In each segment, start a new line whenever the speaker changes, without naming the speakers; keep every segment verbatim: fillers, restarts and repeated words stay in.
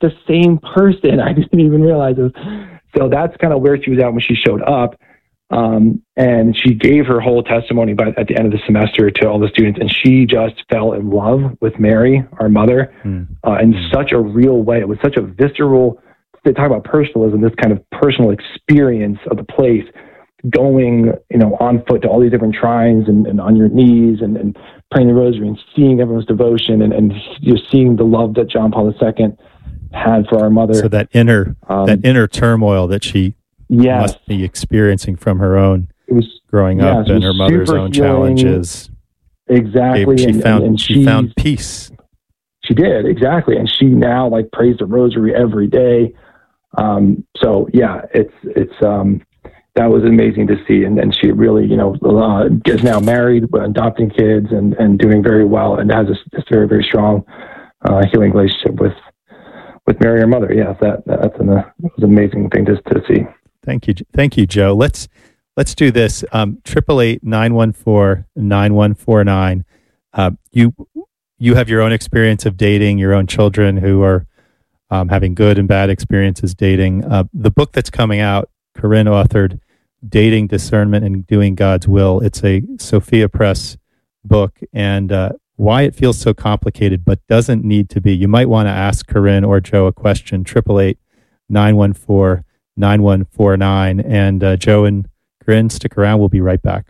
the same person. I didn't even realize it was. So that's kind of where she was at when she showed up. Um, and she gave her whole testimony by, at the end of the semester to all the students. And she just fell in love with Mary, our mother, mm. uh, in mm. such a real way. It was such a visceral, they talk about personalism, this kind of personal experience of the place, going, you know, on foot to all these different shrines and, and on your knees and, and praying the rosary and seeing everyone's devotion and, and just seeing the love that John Paul the Second had for our mother.
So that inner, um, that inner turmoil that she yes. must be experiencing from her own
it was,
growing
yeah,
up and her mother's own
healing.
challenges.
Exactly.
She
and,
found,
and, and
she found peace.
She did, exactly. And she now like prays the rosary every day. Um, so yeah, it's, it's, um, that was amazing to see. And then she really, you know, uh, is now married, adopting kids and, and doing very well and has this, this very, very strong, uh, healing relationship with, with Mary, her mother. Yeah, that, that's an, uh, that was an amazing thing to, to see.
Thank you. Thank you, Joe. Let's, let's do this. Um, triple eight, nine one four, nine one four nine. Uh, you, you have your own experience of dating, your own children who are, Um, having good and bad experiences dating. Uh, the book that's coming out, Corinne authored, Dating, Discernment, and Doing God's Will. It's a Sophia Press book, and uh, why it feels so complicated, but doesn't need to be. You might want to ask Corinne or Joe a question, triple eight, nine one four, nine one four nine. And uh, Joe and Corinne, stick around. We'll be right back.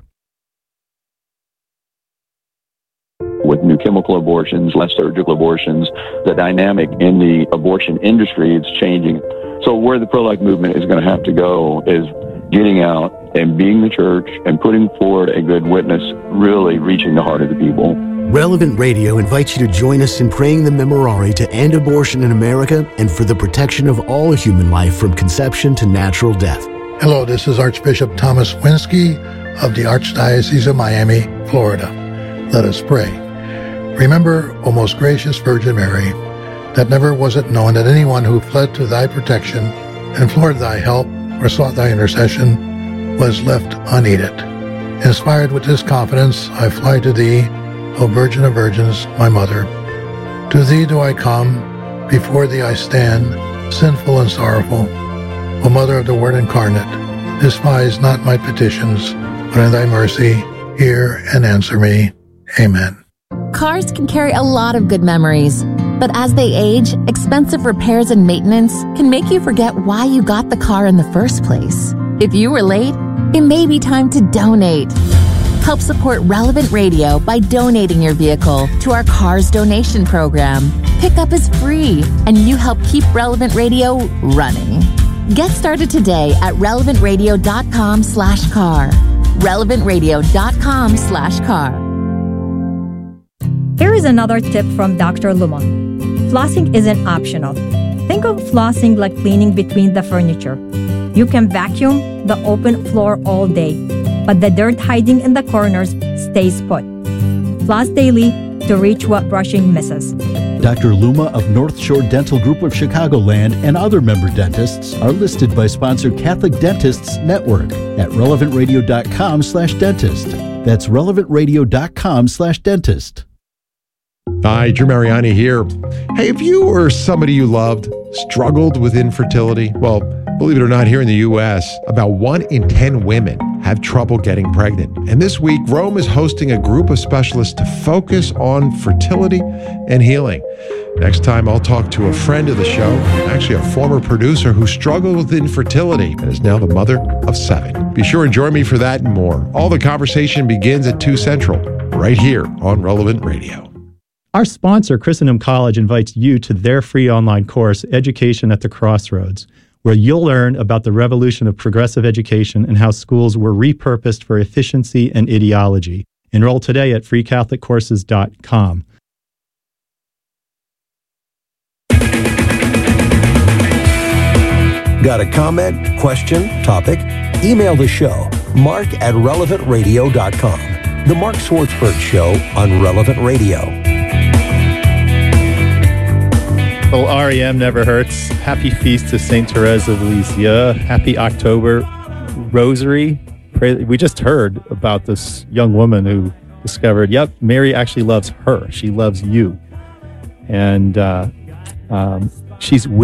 With new chemical abortions, less surgical abortions, the dynamic in the abortion industry is changing. So where the pro-life movement is going to have to go is getting out and being the church and putting forward a good witness, really reaching the heart of the people.
Relevant Radio invites you to join us in praying the Memorare to end abortion in America and for the protection of all human life from conception to natural death.
Hello, this is Archbishop Thomas Winsky of the Archdiocese of Miami, Florida. Let us pray. Remember, O most gracious Virgin Mary, that never was it known that anyone who fled to thy protection, implored thy help, or sought thy intercession, was left unaided. Inspired with this confidence, I fly to thee, O Virgin of Virgins, my Mother. To thee do I come, before thee I stand, sinful and sorrowful. O Mother of the Word incarnate, despise not my petitions, but in thy mercy, hear and answer me. Amen.
Cars can carry a lot of good memories, but as they age, expensive repairs and maintenance can make you forget why you got the car in the first place. If you were late, it may be time to donate. Help support Relevant Radio by donating your vehicle to our Cars Donation Program. Pickup is free, and you help keep Relevant Radio running. Get started today at relevantradio.com slash car. relevantradio.com slash car.
Here is another tip from Doctor Luma. Flossing isn't optional. Think of flossing like cleaning between the furniture. You can vacuum the open floor all day, but the dirt hiding in the corners stays put. Floss daily to reach what brushing misses.
Doctor Luma of North Shore Dental Group of Chicagoland and other member dentists are listed by sponsor Catholic Dentists Network at relevantradio.com slash dentist. That's relevantradio.com slash dentist.
Hi, Drew Mariani here. Hey, if you or somebody you loved struggled with infertility, well, believe it or not, here in the U S, about one in ten women have trouble getting pregnant. And this week, Rome is hosting a group of specialists to focus on fertility and healing. Next time, I'll talk to a friend of the show, actually a former producer who struggled with infertility and is now the mother of seven. Be sure and join me for that and more. All the conversation begins at two Central, right here on Relevant Radio.
Our sponsor, Christendom College, invites you to their free online course, Education at the Crossroads, where you'll learn about the revolution of progressive education and how schools were repurposed for efficiency and ideology. Enroll today at free catholic courses dot com.
Got a comment, question, topic? Email the show, mark at relevant radio dot com. The Mark Swartzberg Show on Relevant Radio.
Oh, R E M never hurts. Happy feast to Saint Therese of Lisieux. Happy October Rosary. Pray, we just heard about this young woman who discovered, yep, Mary actually loves her. She loves you. And uh, um, she's